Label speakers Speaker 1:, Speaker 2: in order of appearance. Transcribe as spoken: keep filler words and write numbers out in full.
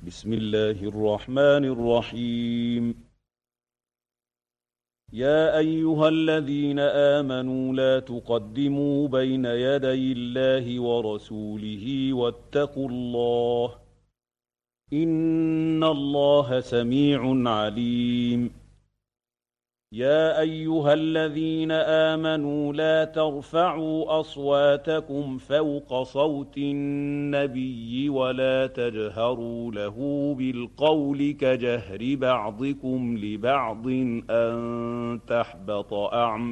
Speaker 1: بسم الله الرحمن الرحيم. يا أيها الذين آمنوا لا تقدموا بين يدي الله ورسوله واتقوا الله إن الله سميع عليم. يا أيها الذين آمنوا لا ترفعوا أصواتكم فوق صوت النبي ولا تجهروا له بالقول كجهر بعضكم لبعض أن تحبط أعمالكم